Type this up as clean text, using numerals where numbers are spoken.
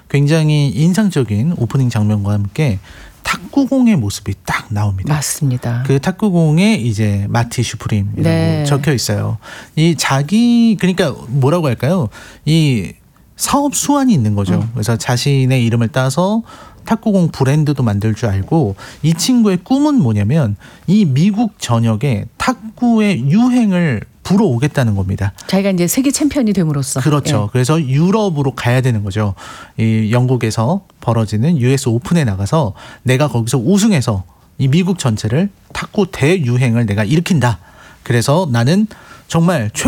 굉장히 인상적인 오프닝 장면과 함께 탁구공의 모습이 딱 나옵니다. 맞습니다. 그 탁구공에 이제 마티 슈프림이라고 네. 적혀 있어요. 이 자기 그러니까 뭐라고 할까요? 이 사업 수완이 있는 거죠. 그래서 자신의 이름을 따서 탁구공 브랜드도 만들 줄 알고 이 친구의 꿈은 뭐냐면 이 미국 전역에 탁구의 유행을 불어오겠다는 겁니다. 자기가 이제 세계 챔피언이 됨으로써. 그렇죠. 예. 그래서 유럽으로 가야 되는 거죠. 이 영국에서 벌어지는 US 오픈에 나가서 내가 거기서 우승해서 이 미국 전체를 탁구 대유행을 내가 일으킨다. 그래서 나는 정말